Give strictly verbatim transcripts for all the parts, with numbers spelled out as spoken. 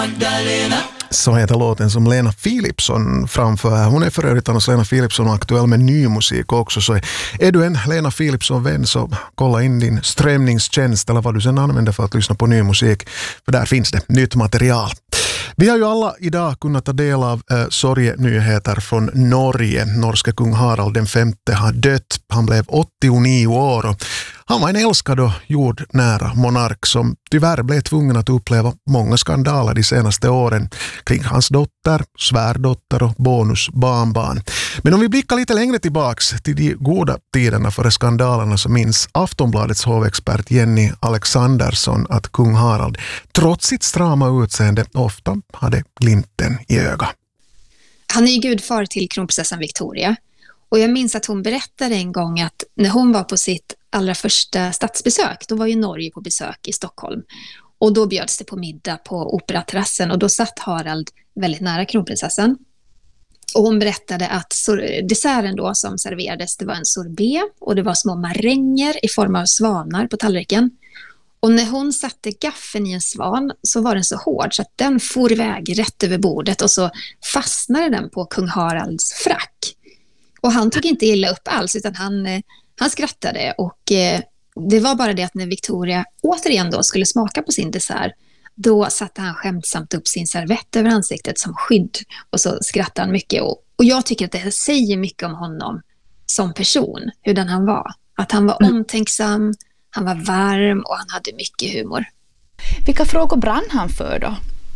Så heter låten som Lena Philipsson framför. Hon är för övrigt annars Lena Philipsson och aktuell med ny musik också. Så är du en Lena Philipsson-vän så kolla in din strömningstjänst eller vad du sen använder för att lyssna på ny musik. För där finns det nytt material. Vi har ju alla idag kunnat ta del av eh, sorgenyheter från Norge. Norske kung Harald den femte har dött. Han blev åttionio år och han var en älskad och jordnära monark som tyvärr blev tvungen att uppleva många skandaler de senaste åren kring hans dotter, svärdotter och bonusbarnbarn. Men om vi blickar lite längre tillbaks till de goda tiderna före skandalerna så minns Aftonbladets hovexpert Jenny Alexandersson att kung Harald trots sitt strama utseende ofta hade glimten i ögat. Han är ju gudfar till kronprinsessan Victoria och jag minns att hon berättade en gång att när hon var på sitt allra första statsbesök, då var ju Norge på besök i Stockholm och då bjöds det på middag på operaterrassen och då satt Harald väldigt nära kronprinsessan och hon berättade att desserten då som serverades det var en sorbet och det var små maränger i form av svanar på tallriken och när hon satte gaffeln i en svan så var den så hård så att den for iväg rätt över bordet och så fastnade den på kung Haralds frack och han tog inte illa upp alls utan han Han skrattade och eh, det var bara det att när Victoria återigen då skulle smaka på sin dessert då satte han skämtsamt upp sin servett över ansiktet som skydd och så skrattade han mycket och, och jag tycker att det säger mycket om honom som person, hur den han var. Att han var mm. omtänksam, han var varm och han hade mycket humor. Vilka frågor brann han för då?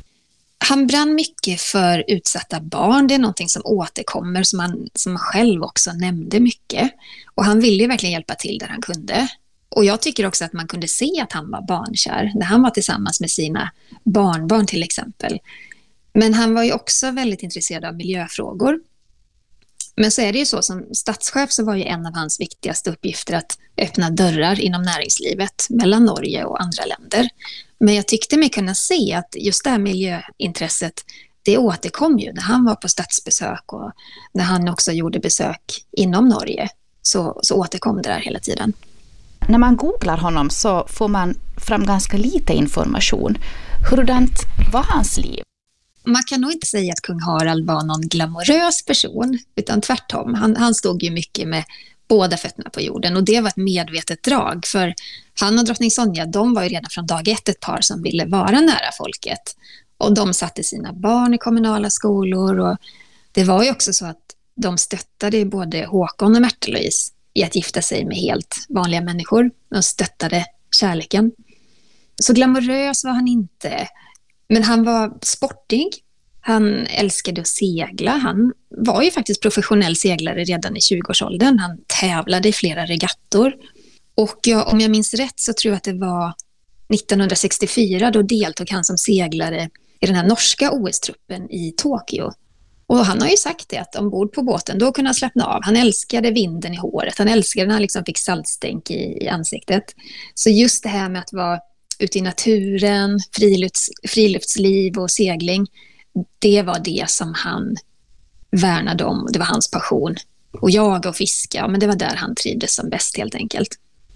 Han brann mycket för utsatta barn. Det är någonting som återkommer som han, som han själv också nämnde mycket. Och han ville ju verkligen hjälpa till där han kunde. Och jag tycker också att man kunde se att han var barnkär när han var tillsammans med sina barnbarn till exempel. Men han var ju också väldigt intresserad av miljöfrågor. Men så är det ju så, som statschef så var ju en av hans viktigaste uppgifter att öppna dörrar inom näringslivet mellan Norge och andra länder. Men jag tyckte mig kunna se att just det här miljöintresset, det återkom ju när han var på statsbesök och när han också gjorde besök inom Norge. Så, så återkom det där hela tiden. När man googlar honom så får man fram ganska lite information. Hurdant var hans liv? Man kan nog inte säga att kung Harald var någon glamorös person, utan tvärtom. Han, han stod ju mycket med båda fötterna på jorden och det var ett medvetet drag. För han och drottning Sonja, de var ju redan från dag ett ett par som ville vara nära folket. Och de satte sina barn i kommunala skolor och det var ju också så att de stöttade både Håkon och Märta-Louise i att gifta sig med helt vanliga människor. De stöttade kärleken. Så glamorös var han inte. Men han var sportig, han älskade att segla, han var ju faktiskt professionell seglare redan i tjugoårsåldern, han tävlade i flera regattor och jag, om jag minns rätt så tror jag att det var nittonhundrasextiofyra då deltog han som seglare i den här norska O S-truppen i Tokyo. Och han har ju sagt det att ombord på båten då kunde han slappna av, han älskade vinden i håret, han älskade när han liksom fick saltstänk i, i ansiktet. Så just det här med att vara ute i naturen, frilufts, friluftsliv och segling, det var det som han värnade om. Det var hans passion. Och jaga och fiska, men det var där han trivdes som bäst helt enkelt.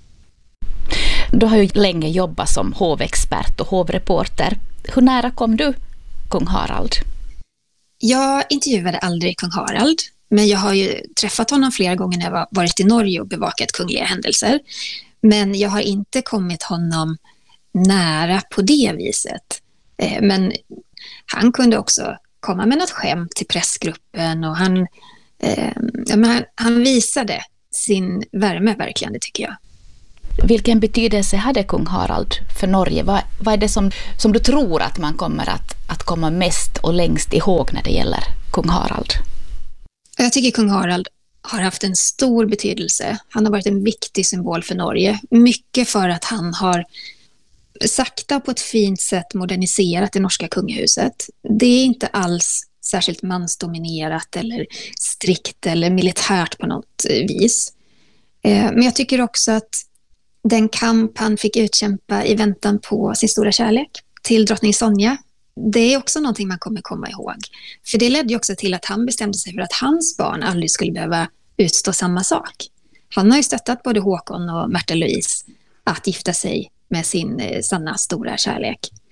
Du har ju länge jobbat som hovexpert och hovreporter. Hur nära kom du kung Harald? Jag intervjuade aldrig kung Harald, men jag har ju träffat honom flera gånger när jag varit i Norge och bevakat kungliga händelser. Men jag har inte kommit honom nära på det viset. Men han kunde också komma med något skämt till pressgruppen och han, eh, han, han visade sin värme verkligen, det tycker jag. Vilken betydelse hade kung Harald för Norge? Vad, vad är det som, som du tror att man kommer att, att komma mest och längst ihåg när det gäller kung Harald? Jag tycker kung Harald har haft en stor betydelse. Han har varit en viktig symbol för Norge. Mycket för att han har sakta på ett fint sätt moderniserat det norska kungahuset. Det är inte alls särskilt mansdominerat eller strikt eller militärt på något vis. Men jag tycker också att den kamp han fick utkämpa i väntan på sin stora kärlek till drottning Sonja, det är också någonting man kommer komma ihåg. För det ledde ju också till att han bestämde sig för att hans barn aldrig skulle behöva utstå samma sak. Han har ju stöttat både Håkon och Märta-Louise att gifta sig med sin sanna stora kärlek.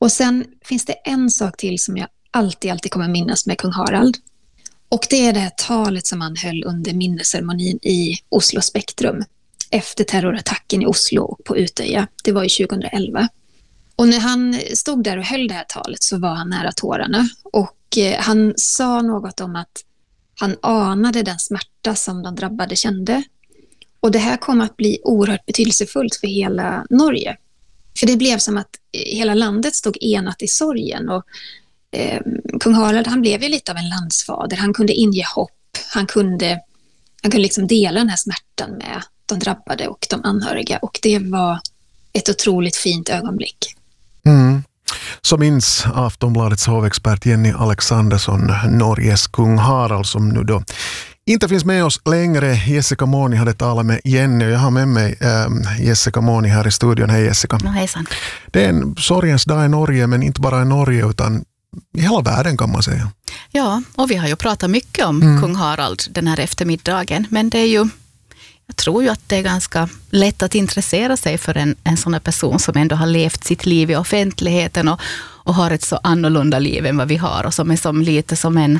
Och sen finns det en sak till som jag alltid, alltid kommer minnas med kung Harald. Och det är det här talet som han höll under minnesceremonin i Oslo Spektrum efter terrorattacken i Oslo och på Utöja. Det var ju tjugohundraelva. Och när han stod där och höll det här talet så var han nära tårarna. Och eh, han sa något om att han anade den smärta som de drabbade kände. Och det här kom att bli oerhört betydelsefullt för hela Norge. För det blev som att hela landet stod enat i sorgen. Och eh, kung Harald, han blev ju lite av en landsfader. Han kunde inge hopp. Han kunde, han kunde liksom dela den här smärtan med de drabbade och de anhöriga. Och det var ett otroligt fint ögonblick. Mm. Så minns Aftonbladets hovexpert Jenny Alexandersson Norges kung Harald, som nu då inte finns med oss längre. Jessica Moni hade talat med Jenny och jag har med mig äh, Jessica Moni här i studion. Hej Jessica. No, hejsan. Det är en sorgens dag i Norge, men inte bara i Norge utan i hela världen kan man säga. Ja, och vi har ju pratat mycket om mm. kung Harald den här eftermiddagen, men det är ju, jag tror ju att det är ganska lätt att intressera sig för en, en sån här person som ändå har levt sitt liv i offentligheten och, och har ett så annorlunda liv än vad vi har och som är som lite som en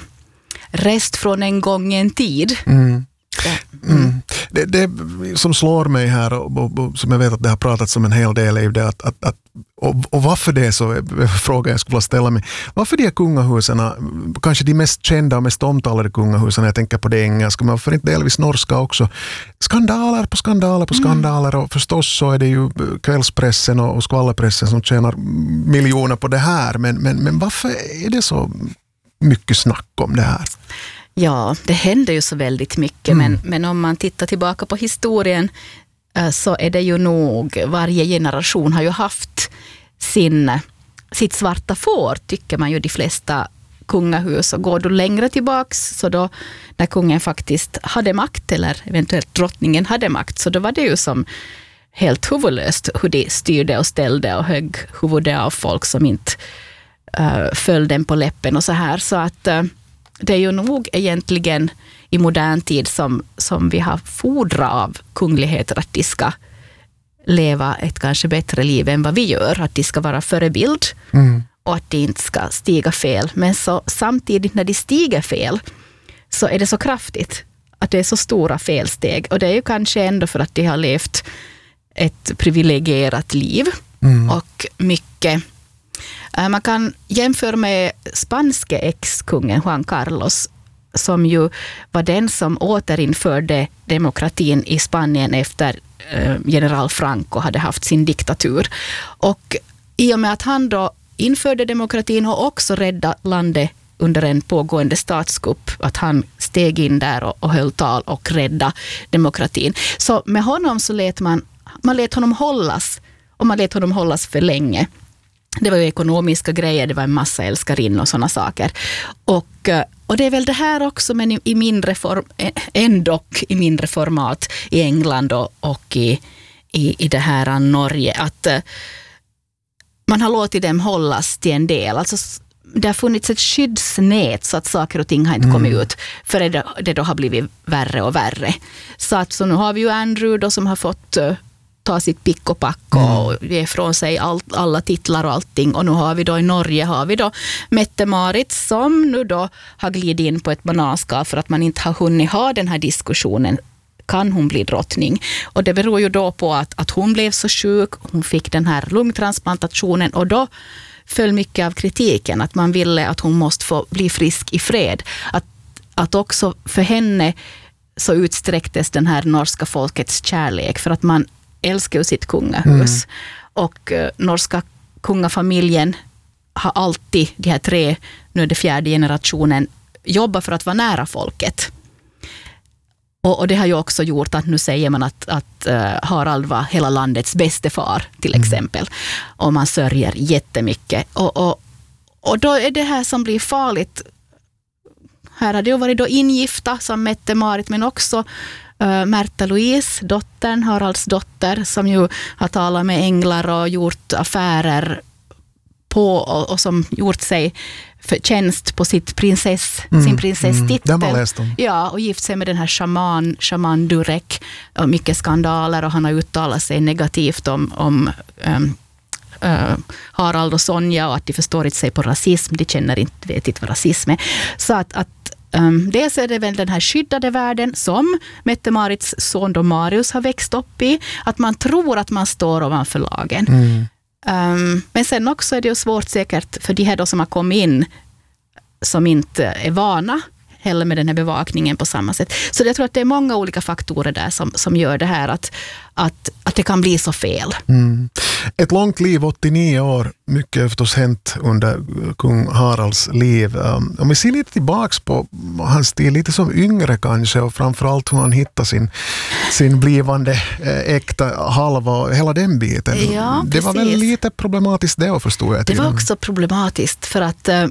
rest från en gången tid. Mm. Ja. Mm. Mm. Det, det som slår mig här och, och, och som jag vet att det har pratats om en hel del är det att, att, att och, och varför det är så är frågan jag skulle ställa mig. Varför de här kungahusen, kanske de mest kända och mest omtalade kungahusen, jag tänker på det engelska, men varför inte delvis norska också, skandaler på skandaler på skandaler mm. och förstås så är det ju kvällspressen och, och skvallerpressen som tjänar miljoner på det här, men, men, men varför är det så mycket snack om det här? Ja, det händer ju så väldigt mycket, mm. men, men om man tittar tillbaka på historien så är det ju nog, varje generation har ju haft sin, sitt svarta får, tycker man ju de flesta kungahus. Och går du längre tillbaks, så då när kungen faktiskt hade makt, eller eventuellt drottningen hade makt, så då var det ju som helt huvudlöst hur de styrde och ställde och högg huvudet av folk som inte uh, föll den på läppen och så här. Så att uh, det är ju nog egentligen i modern tid som, som vi har fordrat av kungligheter att de ska leva ett kanske bättre liv än vad vi gör. Att de ska vara förebild mm. och att de inte ska stiga fel. Men så, samtidigt när de stiger fel så är det så kraftigt att det är så stora felsteg. Och det är ju kanske ändå för att de har levt ett privilegierat liv mm. och mycket. Man kan jämföra med spanske ex-kungen Juan Carlos, som ju var den som återinförde demokratin i Spanien efter eh, general Franco hade haft sin diktatur. Och i och med att han då införde demokratin och också räddade landet under en pågående statskupp, att han steg in där och, och höll tal och räddade demokratin. Så med honom så lät man, man lät honom hållas, och man lät honom hållas för länge. Det var ju ekonomiska grejer, det var en massa älskarin och sådana saker. Och, och det är väl det här också, men i, i mindre form, ändå i mindre format i England och, och i, i, i det här Norge, att uh, man har låtit dem hållas till en del. Alltså det har funnits ett skyddsnät så att saker och ting har inte mm. kommit ut för det, det då har blivit värre och värre. Så att så nu har vi ju Andrew då som har fått uh, ta sitt pick och pack och mm. ge från sig allt, alla titlar och allting. Och nu har vi då i Norge har vi då Mette-Marit som nu då har glidit in på ett bananskal för att man inte har hunnit ha den här diskussionen. Kan hon bli drottning? Och det beror ju då på att, att hon blev så sjuk, hon fick den här lungtransplantationen och då föll mycket av kritiken att man ville att hon måste få bli frisk i fred. Att, att också för henne så utsträcktes den här norska folkets kärlek för att man älskar ju sitt kungahus. Mm. Och uh, norska kungafamiljen har alltid, de här tre, nu är det fjärde generationen, jobbat för att vara nära folket. Och, och det har ju också gjort att nu säger man att, att uh, Harald var hela landets bäste far till mm. exempel. Och man sörjer jättemycket. Och, och, och då är det här som blir farligt. Här har det ju varit då ingifta som Mette-Marit, men också Uh, Märta Louise, dottern, Haralds dotter, som ju har talat med änglar och gjort affärer på och, och som gjort sig för tjänst på sitt prinsess, mm, sin prinsesstitel. Mm, ja, och gift sig med den här shaman, shaman Durek. Och mycket skandaler och han har uttalat sig negativt om, om um, uh, Harald och Sonja, och att de förstår inte sig på rasism, de känner inte, vet inte vad rasism är. Så att, att um, dels är det väl den här skyddade världen som Mette-Marits son då Marius har växt upp i, att man tror att man står ovanför lagen. Mm. Um, men sen också är det ju svårt säkert för de här då som har kommit in som inte är vana heller med den här bevakningen på samma sätt. Så jag tror att det är många olika faktorer där som, som gör det här att, att, att det kan bli så fel. Mm. Ett långt liv, åttionio år, mycket har förstås hänt under kung Haralds liv. Um, om vi ser lite tillbaks på hans tid, lite som yngre kanske, och framförallt hur han hittar sin, sin blivande äh, äkta halva och hela den biten. Ja, det var väl lite problematiskt det, förstår jag. Det var också problematiskt för att äh,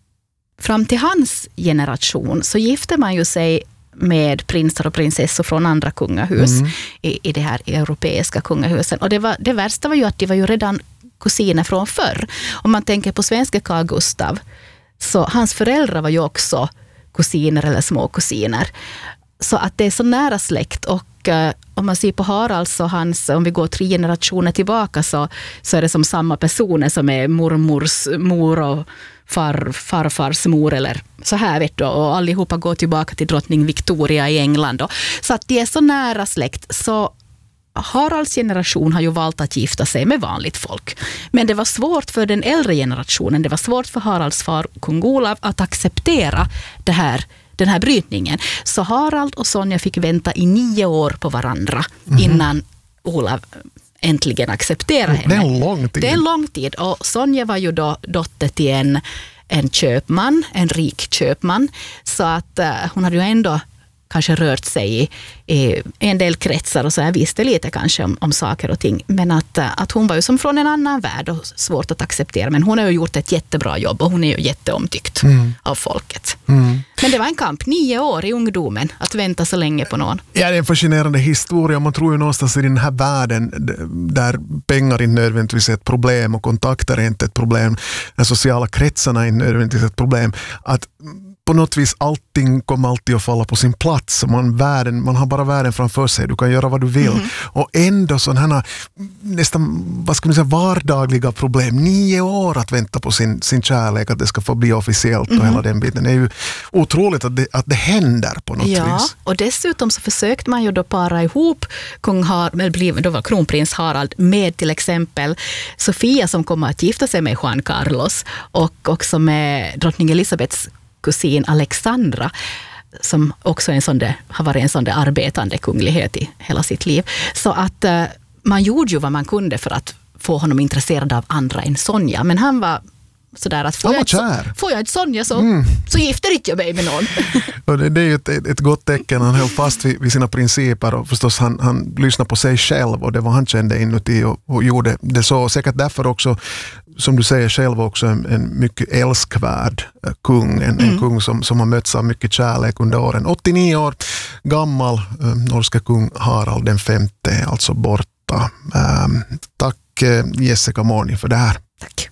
fram till hans generation så gifte man ju sig med prinsar och prinsessor från andra kungahus mm. i, i det här europeiska kungahusen. Och det, var, det värsta var ju att de var ju redan kusiner från förr. Om man tänker på svenska Carl Gustav, så hans föräldrar var ju också kusiner eller små kusiner. Så att det är så nära släkt. Och uh, om man ser på Harald så hans, om vi går tre generationer tillbaka så, så är det som samma personer som är mormors mor och far, farfars mor eller så här vet du, och allihopa går tillbaka till drottning Victoria i England då. Så att det är så nära släkt. Så Haralds generation har ju valt att gifta sig med vanligt folk. Men det var svårt för den äldre generationen, det var svårt för Haralds far kung Olav att acceptera det här, den här brytningen. Så Harald och Sonja fick vänta i nio år på varandra mm. innan Olav äntligen acceptera henne. Det är en lång tid. Det är en lång tid. Och Sonja var ju då dotter till en, en köpman, en rik köpman. Så att uh, hon hade ju ändå kanske rört sig i, i en del kretsar och så här, visste lite kanske om, om saker och ting. Men att, att hon var ju som från en annan värld och svårt att acceptera. Men hon har ju gjort ett jättebra jobb och hon är ju jätteomtyckt mm. av folket. Mm. Men det var en kamp, nio år i ungdomen, att vänta så länge på någon. Ja, det är en fascinerande historia. Man tror ju någonstans i den här världen där pengar inte nödvändigtvis är ett problem och kontakter är inte ett problem, de sociala kretsarna är inte nödvändigtvis ett problem, att på något vis allting kommer alltid att falla på sin plats. Man, världen, man har bara världen framför sig. Du kan göra vad du vill. Mm. Och ändå sådana här nästan, vad ska man säga, vardagliga problem. Nio år att vänta på sin, sin kärlek, att det ska få bli officiellt mm. och hela den biten. Det är ju otroligt att det, att det händer på något ja, vis. Och dessutom så försökte man ju då para ihop kung Harald, då var kronprins Harald med till exempel Sofia som kommer att gifta sig med Juan Carlos och också med drottning Elisabeths kusin Alexandra som också är en sån där, har varit en sån där arbetande kunglighet i hela sitt liv. Så att uh, man gjorde ju vad man kunde för att få honom intresserad av andra än Sonja. Men han var sådär att får jag, ett, får jag ett Sonja så, mm. så gifter inte jag mig med någon. Och det, det är ju ett, ett gott tecken. Han höll fast vid, vid sina principer och förstås han, han lyssnade på sig själv och det var han kände inuti och, och gjorde det så. Säkert därför också, som du säger själv också, en, en mycket älskvärd kung. En, mm. en kung som, som har mötts av mycket kärlek under åren. åttionio år gammal, äh, norska kung Harald den femte, alltså borta. Äh, tack Jessica Morni för det här. Tack.